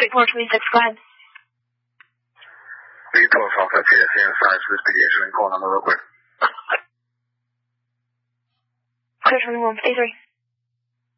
report, please describe. V12 Alpha TSN size for this pediatric call number real quick. Clear from the room, A3.